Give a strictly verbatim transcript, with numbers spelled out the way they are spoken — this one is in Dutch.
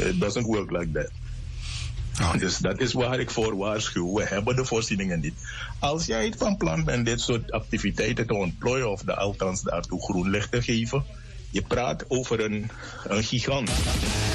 It doesn't work like that. Oh. Dus dat is waar ik voor waarschuw. We hebben de voorzieningen niet. Als jij het van plan bent dit soort activiteiten te ontplooien, of de, althans daartoe groen licht te geven, je praat over een, een gigant.